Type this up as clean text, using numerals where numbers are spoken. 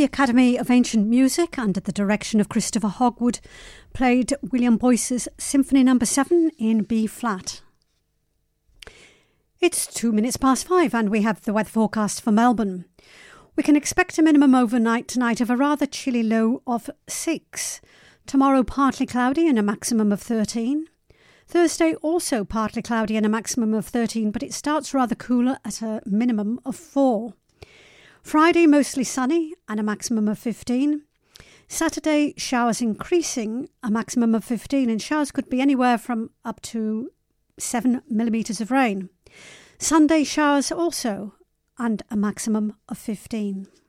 Academy of Ancient Music, under the direction of Christopher Hogwood, played William Boyce's Symphony No. 7 in B-flat. It's 5:02 and we have the weather forecast for Melbourne. We can expect a minimum overnight tonight of a rather chilly low of 6. Tomorrow partly cloudy and a maximum of 13. Thursday also partly cloudy and a maximum of 13, but it starts rather cooler at a minimum of 4. Friday mostly sunny and a maximum of 15. Saturday showers increasing, a maximum of 15, and showers could be anywhere from up to 7 millimetres of rain. Sunday showers also and a maximum of 15.